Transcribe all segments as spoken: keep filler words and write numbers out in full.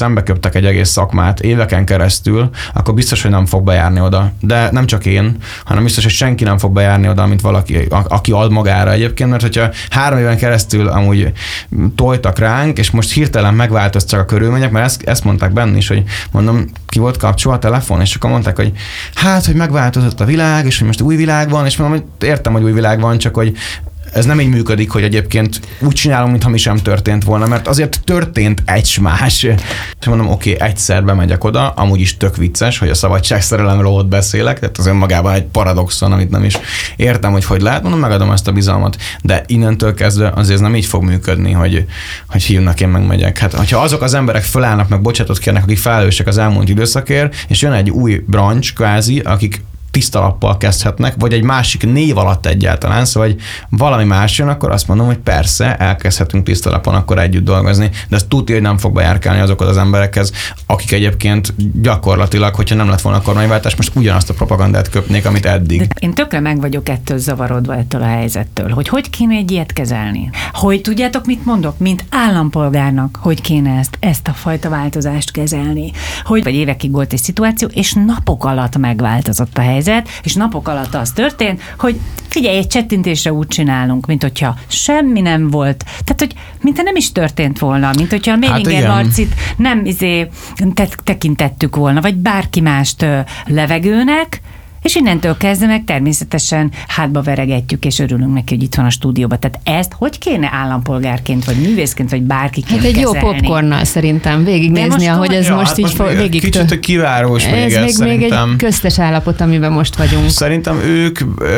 szembeköptek egy egész szakmát éveken keresztül, akkor biztos, hogy nem fog bejárni oda. De nem csak én, hanem biztos, hogy senki nem fog bejárni oda, mint valaki, a, aki ad magára egyébként, mert hogyha három éven keresztül amúgy tojtak ránk, és most hirtelen megváltoztak a körülmények, mert ezt, ezt mondták benne is, hogy mondom, ki volt kapcsolva a telefon, és akkor mondták, hogy hát, hogy megváltozott a világ, és hogy most új világ van, és mondom, hogy értem, hogy új világ van, csak hogy ez nem így működik, hogy egyébként úgy csinálom, mintha mi sem történt volna, mert azért történt egy más. És mondom, oké, okay, egyszer bemegyek oda, amúgy is tök vicces, hogy a szabadságszerelemről ott beszélek, tehát az önmagában egy paradoxon, amit nem is értem, hogy hogy lehet, mondom, megadom ezt a bizalmat, de innentől kezdve azért nem így fog működni, hogy, hogy hívnak, én megmegyek. Hát, hogyha azok az emberek fölállnak, meg bocsátot kérnek, akik felelősek az elmúlt időszakért, és jön egy új branch, kvázi, akik tiszta lappal kezdhetnek, vagy egy másik név alatt egyáltalán, szóval hogy valami más jön, akkor azt mondom, hogy persze, elkezdhetünk tiszta lapon akkor együtt dolgozni, de ez tudja, hogy nem fog bejárkálni azokhoz az emberekhez, akik egyébként gyakorlatilag, hogyha nem lett volna a kormányváltás, most ugyanazt a propagandát köpnék, amit eddig. De én tökre meg vagyok ettől zavarodva, ettől a helyzettől, hogy hogy kéne egy ilyet kezelni. Hogy tudjátok, mit mondok? Mint állampolgárnak, hogy kéne ezt, ezt a fajta változást kezelni. Hogy vagy évekig volt egy szituáció, és napok alatt megváltozott a helyzet, és napok alatt az történt, hogy figyelj, egy csettintésre úgy csinálunk, mint hogyha semmi nem volt. Tehát, hogy mintha nem is történt volna, mint hogyha a Mélinger hát Marcit nem izé te- tekintettük volna, vagy bárki mást ö, levegőnek, és innentől kezdve meg természetesen hátba veregetjük, és örülünk neki, hogy itt van a stúdióban. Tehát ezt hogy kéne állampolgárként, vagy művészként, vagy bárkiként Hát egy kezelni? jó popcornnal szerintem végignézni, ahogy ez ja, most hát így most fog, végig... Kicsit kivárós még ez. Ez még, még egy köztes állapot, amiben most vagyunk. Szerintem ők,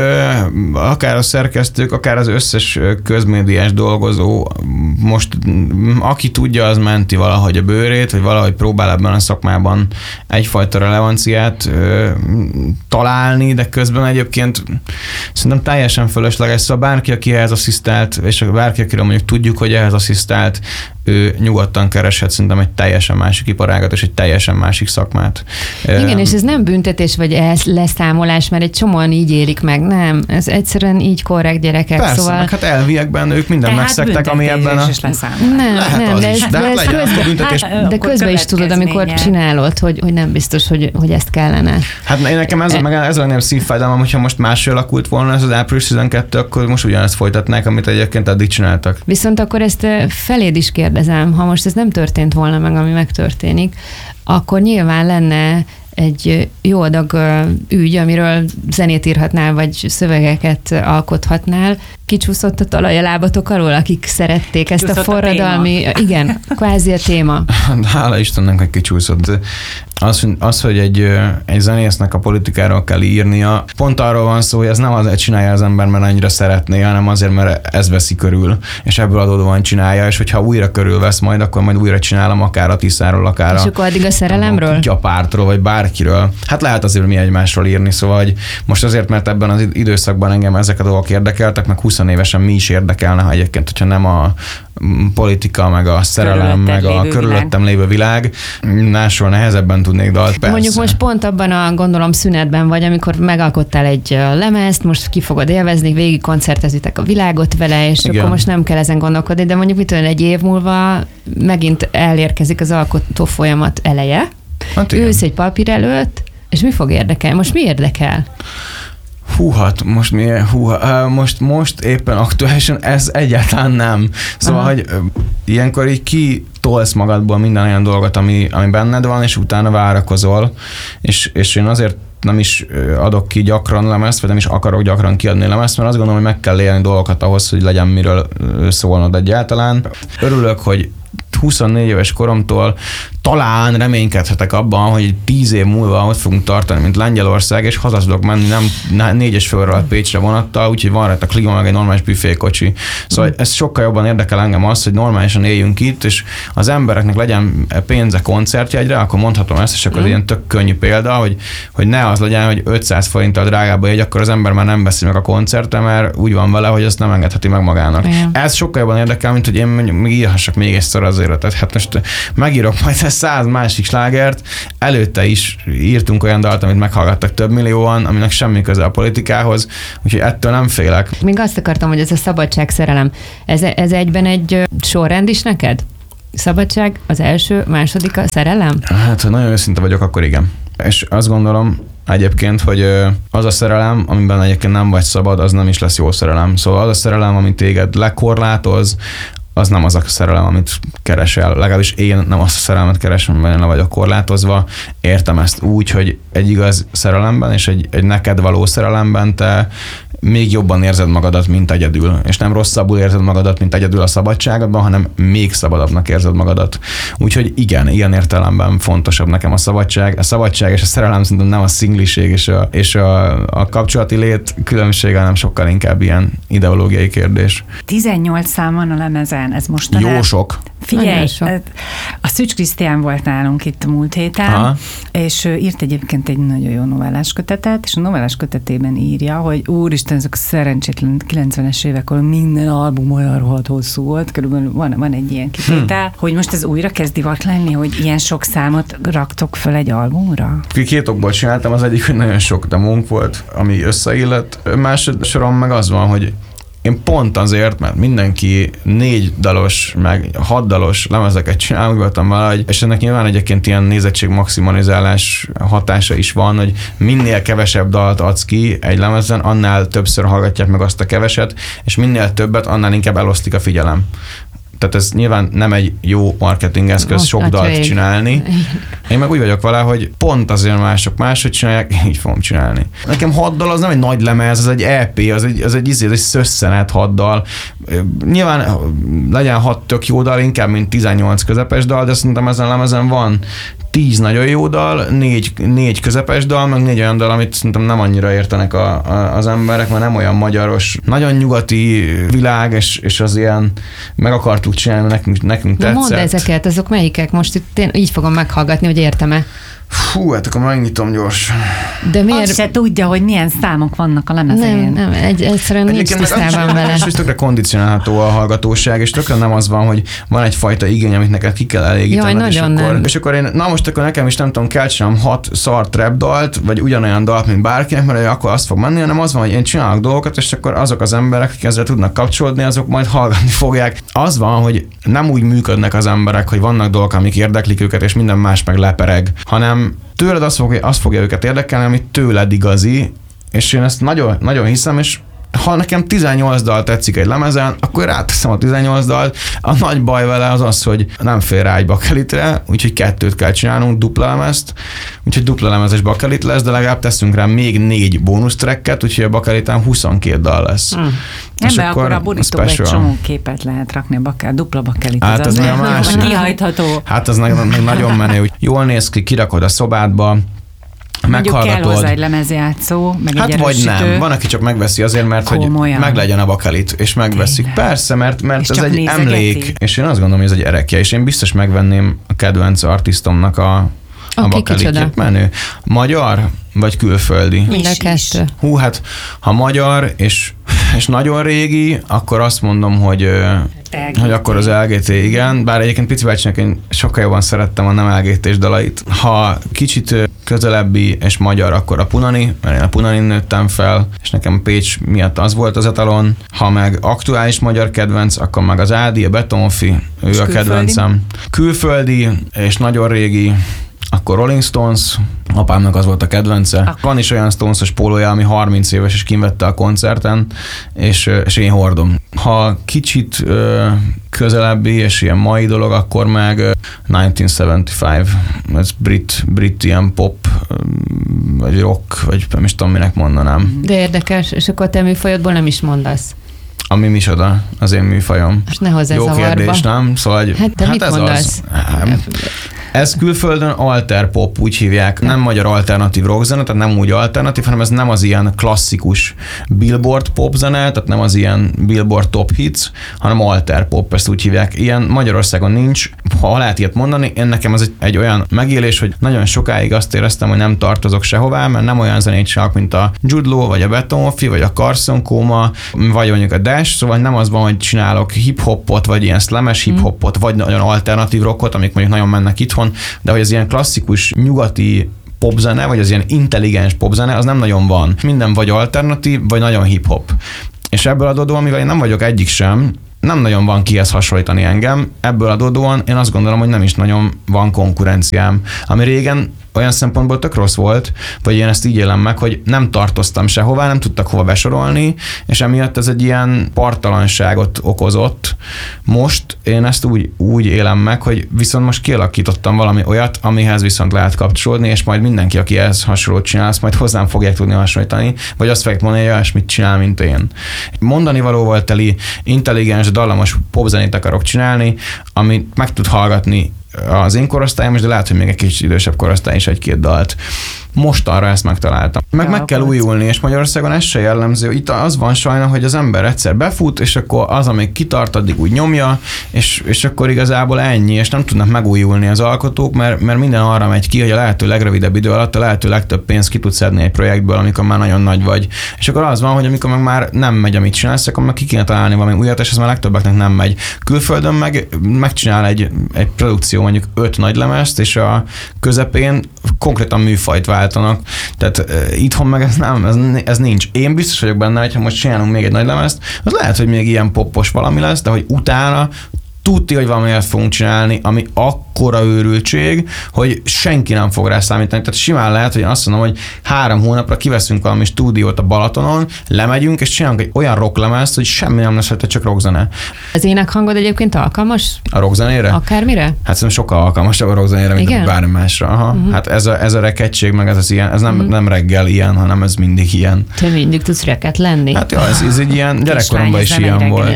akár a szerkesztők, akár az összes közmédiás dolgozó, most aki tudja, az menti valahogy a bőrét, vagy valahogy próbál ebben a szakmában egyfajta relevanciát találni, de közben egyébként szerintem teljesen fölösleges. Szóval bárki, aki ehhez asszisztált, és bárki, akiről mondjuk tudjuk, hogy ehhez asszisztált, ő nyugodtan kereshet szerintem egy teljesen másik iparágat, és egy teljesen másik szakmát. Igen, és ez nem büntetés, vagy ez leszámolás, mert egy csomóan így élik meg. Nem, ez egyszerűen így korrekt gyerekek. Persze, szóval... meg hát elviekben ők mindent megszegtek, ami ebben a... Nem, lehet nem, az de is, ez, de de hát ez legyen, közben, büntetés. hát, de közben is tudod, amikor csinálod, hogy, hogy nem biztos, hogy, hogy ezt kellene. Hát én nekem ez, meg ez a legnagyobb szívfájdalmam, hogyha most másról alakult volna ez az április tizenkettő, akkor most ugyanezt folytatnák, amit egyébként addig csináltak. Viszont akkor ezt feléd is kérdezem, ha most ez nem történt volna meg, ami megtörténik, akkor nyilván lenne egy jó adag ügy, amiről zenét írhatnál, vagy szövegeket alkothatnál. Kicsúszott a talaj a lábatok alól, akik szerették ezt a forradalmi... A igen, kvázi a téma. Hála Istennek, hogy kicsúszott. Az, az, hogy egy, egy zenésznek a politikáról kell írnia, pont arról van szó, hogy ez nem azért csinálja az ember, mert annyira szeretné, hanem azért, mert ez veszi körül, és ebből adódóan csinálja, és hogyha újra körülvesz majd, akkor majd újra csinálom akár a Tiszáról, akár és a, akkor addig a szerelemről? A pártról, vagy bárkiről. Hát lehet azért mi egymásról írni, szóval hogy most azért, mert ebben az időszakban engem ezek a dolgok érdekeltek, meg húsz évesen mi is érdekelne, ha egyébként, hogyha nem a politika, meg a szerelem, meg a körülöttem lévő világ, másról nehezebben tudnék dalt, persze. Mondjuk most pont abban a gondolom szünetben vagy, amikor megalkottál egy lemezt, most ki fogod élvezni, végig koncertezitek a világot vele, és igen, akkor most nem kell ezen gondolkodni, de mondjuk mit tudom, egy év múlva megint elérkezik az alkotó folyamat eleje, hát ülsz egy papír előtt, és mi fog érdekelni? Most mi érdekel? Hú, hát most mi, hú, most, most éppen aktuálisan ez egyáltalán nem. Szóval, aha, hogy ilyenkor így kitolsz magadból minden olyan dolgot, ami, ami benned van, és utána várakozol, és, és én azért nem is adok ki gyakran lemezt, vagy nem is akarok gyakran kiadni lemezt, mert azt gondolom, hogy meg kell élni dolgokat ahhoz, hogy legyen miről szólnod egyáltalán. Örülök, hogy huszonnégy éves koromtól talán reménykedhetek abban, hogy tíz év múlva ott fogunk tartani, mint Lengyelország, és haza tudok menni nem négyes fölről Pécsre vonattal, úgyhogy van rajta klíma, meg egy normális büfékocsi. Szóval mm. ez sokkal jobban érdekel engem az, hogy normálisan éljünk itt, és az embereknek legyen pénze koncertjegyre, akkor mondhatom ezt, és akkor mm. ilyen tök könnyű példa, hogy, hogy ne az legyen, hogy ötszáz forinttal drágább a jegy, akkor az ember már nem veszi meg a koncertre, mert úgy van vele, hogy ezt nem engedheti meg magának. Mm. Ez sokkal jobban érdekel, mint hogy én még írhassak még egyszer az életet. Hát most megírok majd száz másik slágert, előtte is írtunk olyan dalt, amit meghallgattak több millióan, aminek semmi köze a politikához, úgyhogy ettől nem félek. Még azt akartam, hogy ez a szabadság szerelem, ez, ez egyben egy sorrend is neked? Szabadság az első, második a szerelem? Hát, ha nagyon őszinte vagyok, akkor igen. És azt gondolom egyébként, hogy az a szerelem, amiben egyébként nem vagy szabad, az nem is lesz jó szerelem. Szóval az a szerelem, ami téged lekorlátoz, az nem az a szerelem, amit keresel. Legalábbis én nem azt a szerelmet keresem, mert le vagyok korlátozva. Értem ezt úgy, hogy egy igaz szerelemben és egy, egy neked való szerelemben te még jobban érzed magadat, mint egyedül. És nem rosszabbul érzed magadat, mint egyedül a szabadságodban, hanem még szabadabbnak érzed magadat. Úgyhogy igen, ilyen értelemben fontosabb nekem a szabadság. A szabadság és a szerelem szerintem nem a szingliség és a, és a, a kapcsolati lét különbsége, hanem sokkal inkább ilyen ideológiai kérdés. tizennyolc szám van a lemezen, ez most Jó sok. Figyelj, a Szűcs Krisztián volt nálunk itt a múlt héten, aha, és írt egyébként egy nagyon jó novellás kötetet, és a novellás kötetében írja, hogy úristen, ezek a szerencsétlen kilencvenes évek, ahol minden album olyan rohadt hosszú volt, körülbelül van, van egy ilyen kitétel, hmm. hogy most ez újra kezd divat lenni, hogy ilyen sok számot raktok föl egy albumra? Két okból csináltam, az egyik, hogy nagyon sok demónk volt, ami összeillett. Másodsoron meg az van, hogy én pont azért, mert mindenki négy dalos, meg hat dalos lemezeket csinál, úgy voltam valahogy, és ennek nyilván egyébként ilyen nézettség maximalizálás hatása is van, hogy minél kevesebb dalt adsz ki egy lemezen, annál többször hallgatják meg azt a keveset, és minél többet, annál inkább elosztik a figyelem. Tehát ez nyilván nem egy jó marketing eszköz sok hát dalt rég. csinálni. Én meg úgy vagyok vele, hogy pont azért mások máshogy csinálják, így fogom csinálni. Nekem hat dal az nem egy nagy lemez, az egy é pé, az egy, az egy, az egy szösszenet hat dal. Nyilván legyen hat tök jó dal, inkább mint tizennyolc közepes dal, de szerintem ezen a lemezen van tíz nagyon jó dal, négy, négy közepes dal, meg négy olyan dal, amit szerintem nem annyira értenek a, a, az emberek, mert nem olyan magyaros. Nagyon nyugati világ, és, és az ilyen meg akartuk csinálni, nekünk, nekünk tetszett. Mondd ezeket, azok melyikek? Most itt én így fogom meghallgatni, hogy értem-e. Fú, hát akkor megnyitom gyorsan. De miért? Azt se tudja, hogy milyen számok vannak a lemezén. Nem, nem, egy, egyszerűen nincs tisztában vele. És tökre kondicionálható a hallgatóság, és tökre nem az van, hogy van egyfajta igény, amit neked ki kell elégítened. Jaj, nagyon és akkor, nem. És akkor én, na most akkor nekem is nem tudom, kell csinálnom hat szar trap dalt, vagy ugyanolyan dalt, mint bárkinek, mert akkor azt fog menni, hanem az van, hogy én csinálok dolgokat, és akkor azok az emberek, akik ezzel tudnak kapcsolódni, azok majd hallgatni fogják. Az van, hogy nem úgy működnek az emberek, hogy vannak dolgok, amik érdeklik őket, és minden más meg lepereg, hanem tőled azt fogja, azt fogja őket érdekelni, ami tőled igazi, és én ezt nagyon, nagyon hiszem, és ha nekem tizennyolc dal tetszik egy lemezen, akkor ráteszem a tizennyolc dalt. A nagy baj vele az az, hogy nem fér rá egy bakelitre, úgyhogy kettőt kell csinálnunk, dupla lemezt, úgyhogy dupla lemezes bakelit lesz, de legalább teszünk rá még négy bónusztrekket, úgyhogy a bakelitán huszonkettő dal lesz. Hmm. Ebben akkor a borítóba egy csomó képet lehet rakni, a bakel, dupla bakelit. Hát az, az a másik. Kihajtható. Hát az nagyon menő, hogy jól néz ki, kirakod a szobádba, mondjuk kell hozzá egy lemezjátszó, meg hát egy erősítő. vagy nem, van, aki csak megveszi azért, mert komolyan, hogy meglegyen a bakelit, és megveszik. Tényleg. Persze, mert, mert ez egy nézegeti. Emlék, és én azt gondolom, hogy ez egy erekje, és én biztos megvenném a kedvenc artistomnak a, a okay, bakelitjét. Menő. Magyar vagy külföldi? Mind a kettő. Hú, hát ha magyar és, és nagyon régi, akkor azt mondom, hogy hogy akkor az el gé té, igen, bár egyébként Pici bácsinak én sokkal jobban szerettem a nem el gé té-s dalait. Ha kicsit közelebbi és magyar, akkor a Punani, mert én a Punanin nőttem fel, és nekem Pécs miatt az volt az etalon. Ha meg aktuális magyar kedvenc, akkor meg az Ádi, a Betonfi, ő és a külföldi? Kedvencem. Külföldi és nagyon régi, akkor Rolling Stones, apámnak az volt a kedvence. Ah. Van is olyan Stones-os pólója, ami harminc éves, és kinvette a koncerten, és, és én hordom. Ha kicsit ö, közelebbi, és ilyen mai dolog, akkor meg ö, ezerkilencszázhetvenöt. Ez brit, brit ilyen pop, ö, vagy rock, vagy nem is tudom, minek mondanám. De érdekes, és akkor te műfajodból nem is mondasz. Ami micsoda, az én műfajom. És ne hozz ez jó zavarba. Kérdés, nem? Szóval, hát te hát mit ez mondasz? Az. Ez külföldön alter pop, úgy hívják. Nem magyar alternatív rockzene, tehát nem úgy alternatív, hanem ez nem az ilyen klasszikus Billboard pop zene, tehát nem az ilyen Billboard top hits, hanem alter pop, ezt úgy hívják. Ilyen Magyarországon nincs, ha lehet ilyet mondani, én nekem ez egy, egy olyan megélés, hogy nagyon sokáig azt éreztem, hogy nem tartozok sehová, mert nem olyan zenét csinálok, mint a Jude Law, vagy a Betonfi, vagy a Carson Coma, vagy mondjuk a Dash, szóval nem az van, hogy csinálok hip-hopot, vagy ilyen slames hip-hopot, vagy nagyon alternatív rockot, amik mondjuk nagyon mennek itthon, de hogy az ilyen klasszikus nyugati popzene, vagy az ilyen intelligens popzene, az nem nagyon van. Minden vagy alternatív, vagy nagyon hip-hop. És ebből adódóan, mivel én nem vagyok egyik sem, nem nagyon van kihez hasonlítani engem, ebből adódóan én azt gondolom, hogy nem is nagyon van konkurenciám, ami régen olyan szempontból tök rossz volt, vagy én ezt így élem meg, hogy nem tartoztam sehová, nem tudtak hova besorolni, és emiatt ez egy ilyen partalanságot okozott. Most én ezt úgy, úgy élem meg, hogy viszont most kialakítottam valami olyat, amihez viszont lehet kapcsolódni, és majd mindenki, aki ehhez hasonlót csinál, azt majd hozzám fogják tudni hasonlítani, vagy azt fogják mondani, hogy olyasmit csinál, mint én. Mondani valóval teli, intelligens, dallamos popzenét akarok csinálni, amit meg tud hallgatni az én korosztályom is, de lehet, hogy még egy kicsit idősebb korosztály is egy-két dalt. Most arra ezt megtaláltam. Meg meg kell újulni, és Magyarországon ez se jellemző. Itt az van sajna, hogy az ember egyszer befut, és akkor az, amíg kitart, addig úgy nyomja, és, és akkor igazából ennyi, és nem tudnak megújulni az alkotók, mert, mert minden arra megy ki, hogy a lehető legrövidebb idő alatt a lehető legtöbb pénzt ki tudsz szedni egy projektből, amikor már nagyon nagy vagy. És akkor az van, hogy amikor meg már nem megy, amit csinálsz, akkor meg ki kéne találni valami újat, és ez már legtöbbeknek nem megy. Külföldön meg megcsinál egy, egy produkció mondjuk öt nagy lemezt, és a közepén konkrétan műfajt váltanak. Tehát uh, itthon meg ez nem, ez, ez nincs. Én biztos vagyok benne, hogy ha most csinálunk még egy nagy lemezt, az lehet, hogy még ilyen poppos valami lesz, de hogy utána tudti, hogy valamiért fogunk csinálni, ami akkora őrültség, hogy senki nem fog rá számítani. Tehát simán lehet, hogy én azt mondom, hogy három hónapra kiveszünk valami stúdiót a Balatonon, lemegyünk, és csinálunk egy olyan rocklemezt, hogy semmi nem lesz, hogy csak rockzene. Az énekhangod egyébként alkalmas? A rockzenére? Akármire? Hát szerintem sokkal alkalmasabb a rockzenére, mint bármi másra. Aha. Uh-huh. Hát ez a, ez a rekettség, meg ez az ilyen, ez nem, uh-huh. nem reggel ilyen, hanem ez mindig ilyen. Te mindig tudsz reket lenni? Hát jó, ez, ez egy ilyen, gyerekkoromban is ilyen volt.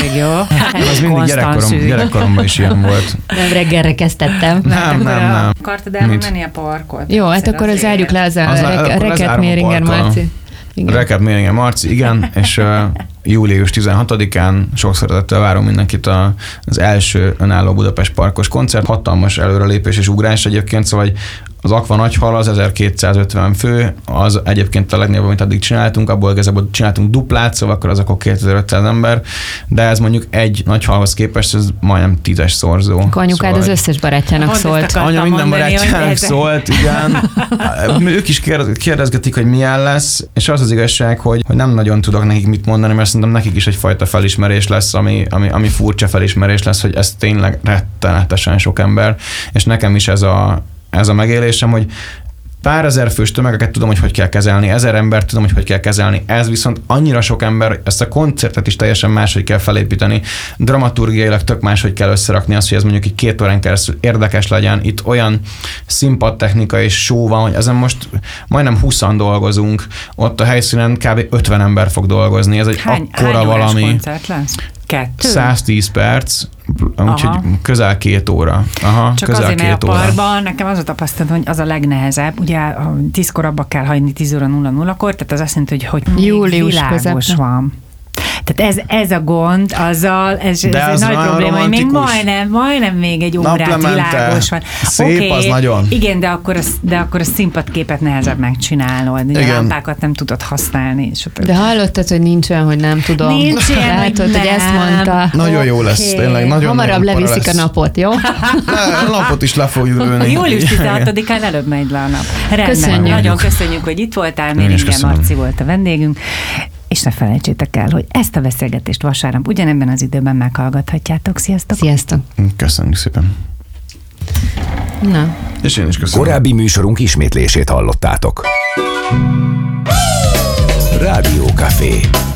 Ez mindig gyerekkorom, gyerekkoromban is ilyen volt. Nem reggelre kezdtettem. Nem, nem, nem. Akartad elmenni a parkot? Jó, hát akkor zárjuk le az a Reket Méringer Marci. Reket Méringer Marci, igen, és uh, július tizenhatodikán sok szeretettel várom mindenkit a, az első önálló Budapest Parkos koncert. Hatalmas előrelépés és ugrás egyébként, szóval az Aqua Nagyhal az ezerkétszázötven fő, az egyébként a legnagyobb, amit addig csináltunk, abból igazából csináltunk duplát, szóval akkor az akkor kétezer-ötszáz ember, de ez mondjuk egy Nagyhalhoz képest, ez majdnem tízes szorzó. Akkor anyukád szóval az összes barátjának Pont szólt. Anya minden barátjának szólt, igen. Ők is kérdezgetik, hogy milyen lesz, és az az igazság, hogy, hogy nem nagyon tudok nekik mit mondani, mert szerintem nekik is egyfajta felismerés lesz, ami, ami, ami furcsa felismerés lesz, hogy ez tényleg rettenetesen sok ember, és nekem is ez a ez a megélésem, hogy pár ezer fős tömegeket tudom, hogy hogy kell kezelni, ezer embert tudom, hogy hogy kell kezelni. Ez viszont annyira sok ember, ezt a koncertet is teljesen máshogy kell felépíteni. Dramaturgiailag tök máshogy kell összerakni azt, hogy ez mondjuk egy két órán keresztül érdekes legyen. Itt olyan színpadtechnika és show van, hogy ezen most majdnem húszan dolgozunk. Ott a helyszínen kb. ötven ember fog dolgozni. Ez egy hány, akkora hány valami. koncert lesz? Kettő? száztíz perc, úgyhogy közel két óra. Aha, Csak közel azért, két mert a óra. parban nekem az a tapasztalatom, hogy az a legnehezebb. Ugye tízkor abba kell hagyni tíz óra nulla nullakor, tehát az azt jelenti, hogy, hogy Július világos közepén van. Tehát ez, ez a gond, azzal, ez, ez egy nagy probléma, hogy még majdnem, majdnem még egy órát Naplemente. világos van. Szép, okay, az nagyon. Igen, de akkor, az, de akkor a színpadképet nehezebb megcsinálnod. A lámpákat nem tudod használni. De hallottad, hogy nincs olyan, hogy nem tudom. Nincs ilyen, Látod, hogy, hogy ezt mondta. Nagyon okay. Jó lesz, tényleg. Nagyon Hamarabb leviszik lesz. A napot, jó? A napot is le fogjuk ülni. július tizenhatodikán előbb megy le a nap. Rendben. Köszönjük. Nagyon köszönjük, hogy itt voltál. Méringer Marci volt a vendégünk. És ne felejtsétek el, hogy ezt a beszélgetést vasárnap ugyanebben az időben meghallgathatjátok. Sziasztok! Sziasztok! Köszönjük szépen! Na. És én is köszönöm. Korábbi műsorunk ismétlését hallottátok. Rádió Café.